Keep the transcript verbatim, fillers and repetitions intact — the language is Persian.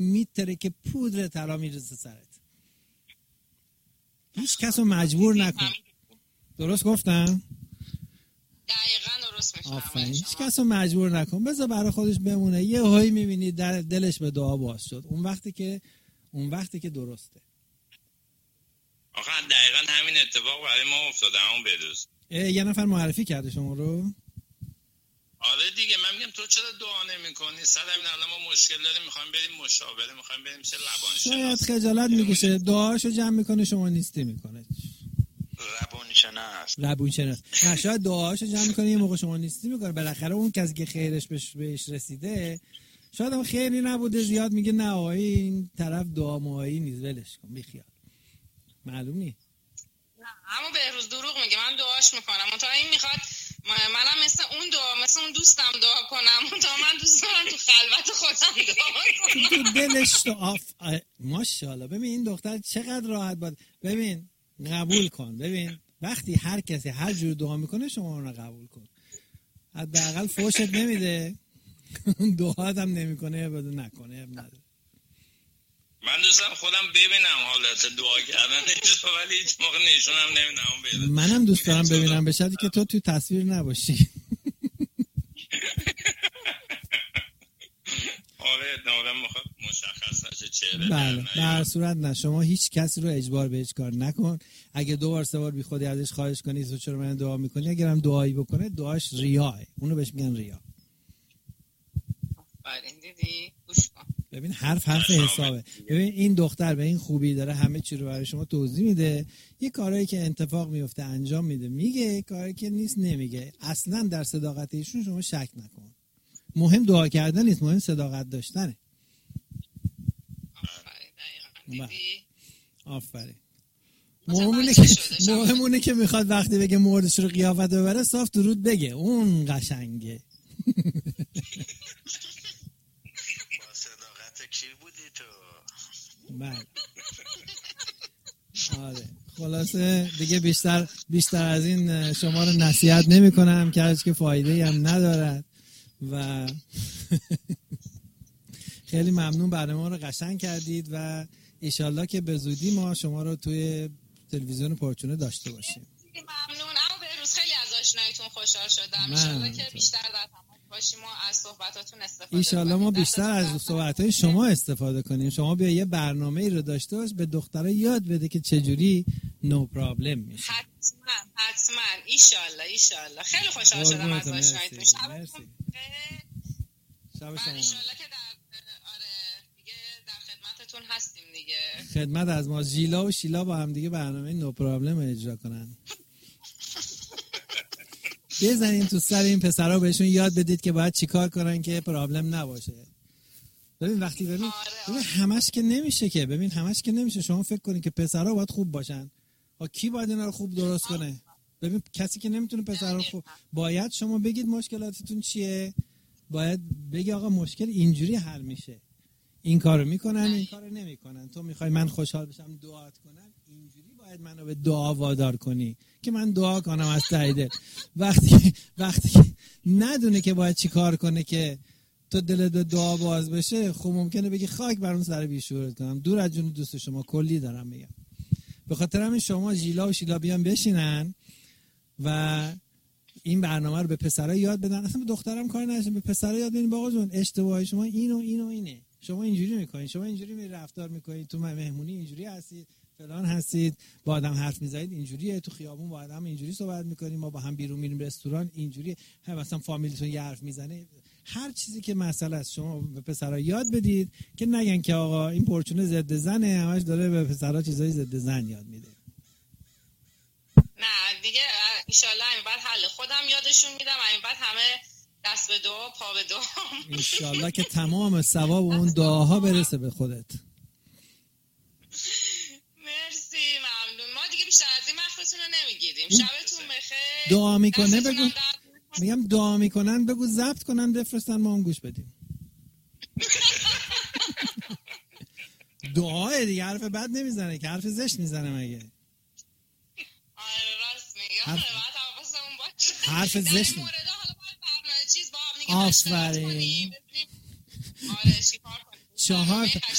میتره که پودر طلا میرسه سرت. هیچ کس رو مجبور نکن. درست گفتم؟ دقیقاً درست میفهمم. آفرین. هیچ کس رو مجبور نکن، بذار برای خودش بمونه. یه هایی میبینی در دلش به دعا باز شد، اون وقتی که اون وقتی که درسته. آخه دقیقاً همین اتفاق برای ما افتاده همون بدوز. یه نفر معرفی کرده شما رو؟ آره دیگه، من میگم تو چرا دعا نمی‌کنی؟ صد همین الان ما مشکل داریم، می‌خوایم بریم مشاوره، می‌خوایم بریم چه روانشناس. شاید خجالت میکشه، دعاشو جمع میکنه شما نیستی میکنه. روانشناس. روانشناس. نه شاید دعاشو جمع میکنه یه موقع شما نیستی میکنه. بالاخره اون کسی که خیرش بهش, بهش رسیده شاید هم خیری نبوده، زیاد میگه نه آقای این طرف دعا موهایی نیست، ولش کن بی خیال. معلوم نیست. نه اما بهروز دروغ میگه، من دعاش میکنم. منتها این میخواد منم مثل اون دعا مثل اون دوستم دعا کنم. منتها من دوست دارم تو خلوت خودم دعا کنم. تو دلش تو آف ماشاءالله. ببین این دختر چقدر راحت بود. ببین قبول کن. ببین وقتی هر کسی هر جور دعا میکنه شما اون رو قبول کن. حداقل فوشت نمیده، دعات هم نمیکنه، بدون نکنه نداره. من دوستم خودم ببینم حالت دعا کردنش، ولی هیچ موقع نشونم نمیدم بده. منم دوست دارم ببینم، به شرطی که تو توی تصویر نباشی. آره احتمالاً میخواد مشخص نشه چهره. بله در صورت نه، شما هیچ کسی رو اجبار به هیچ کار نکن. اگه دو بار سه بار بی خودی ازش خواهش کنی تو چرا من دعا میکنی، اگر هم دعایی بکنه دعاش ریاه، اونو بهش میگن ریا. ببین دیدی گوش کن. ببین حرف حرف حسابه. ببین این دختر به این خوبی داره همه چی رو برای شما توضیح میده، یه کارهایی که اتفاق میفته انجام میده، میگه کاری که نیست نمیگه. اصلا در صداقت ایشون شما شک نکن. مهم دعا کردن نیست، مهم صداقت داشتنه. آفرین دیدی؟ آفرین. مهمونه که مهمونه که میخواد وقتی بگه مردش رو قیافت ببره صاف درود بگه، اون قشنگه. با صداقت کی بودی تو؟ بله. آره خلاصه دیگه بیشتر بیشتر از این شما رو نصیحت نمی کنم که هیچ که فایده هم ندارد و خیلی ممنون برنامه رو قشنگ کردید و ایشالله که به زودی ما شما رو توی تلویزیون پرچونه داشته باشیم. ممنون. اما بهروز خیلی از آشناییتون خوشحال شدم. ایشالله که بیشتر در تماس باشیم و از صحبتاتون استفاده کنیم. ایشالله ما بیشتر از صحبتهای شما استفاده کنیم. شما بیا یه برنامه‌ای رو داشته باش به دخترها یاد بده که چجوری نو پرابلم میشه. حتما حتما ایشالله ایشالله. خیلی خوشحال شدم از آشناییتون. شبتون بخیر. شب شما. ایشالله که در آره دیگه در خدمتتون هستیم دیگه. خدمت از ما. ژیلا و شیلا با هم دیگه برنامه نو پرابلم اجرا کنن. بزنین تو سر این پسرها، بهشون یاد بدید که باید چیکار کنن که پرابلم نباشه. ببین وقتی ببین آره آره. ببین همش که نمیشه که ببین همش که نمیشه. شما فکر کنین که پسرها باید خوب باشن. ها کی باید اینا رو خوب درست کنه؟ ببین کسی که نمیتونه پسرها رو خوب، باید شما بگید مشکلاتتون چیه، باید بگی آقا مشکل اینجوری حل میشه، این کارو میکنن این کارو نمیکنن. تو میخوای من خوشحال بشم دعات کنم، اینجوری باید منو به دعا وادار کنی که من دعا کنم از ته دل. وقتی وقتی ندونه که باید چی کار کنه که تو دلت دعا باز بشه، خب ممکنه بگی خاک بر اون سر بیشورت کنم. دور از جون دوست شما کلی دارم میگم. به خاطر همین شما ژیلا و شیلا بیان بشینن و این برنامه رو به پسرا یاد بدن. اصلا به دخترم کار نشه، به پسرا یاد بدین آقا جون اشتباه شما اینو اینو اینه، شما اینجوری میکنین، شما اینجوری می رفتار میکنین، تو مهمونی اینجوری هستید، فلان هستید، با آدم حرف میزنید اینجوریه، تو خیابون با آدم اینجوری صحبت میکنیم، ما با هم بیرون میریم رستوران اینجوری، هم مثلا فامیلتون یه حرف میزنه. هر چیزی که مسئله است شما به پسرا یاد بدید که نگن که آقا این پرچونه ضد زنه، همش داره به پسرا چیزای ضد زن یاد میده. نه دیگه انشالله همین بعد حل خودم یادشون میدم، همین بعد همه دست به دعا پا به دعا. انشالله که تمام ثواب اون دعاها برسه به خودت. مرسی ممنون. ما دیگه بیشتر از این وقتتون رو نمیگیریم. شبتون بخیر. دعا میکنه بگو، میگم دعا میکنن بگو ضبط کنن بفرستن ما هم گوش بدیم. دعای دیگه حرف بد نمیزنه که، حرف زشت میزنه مگه. آره راست میگی. حرف... بعد حواسمون باشه. حرف زشت. در مورد حالا باید برنامه چیز با هم دیگه مشورت کنیم. آفرین. آره چیکار کنیم. چهار تا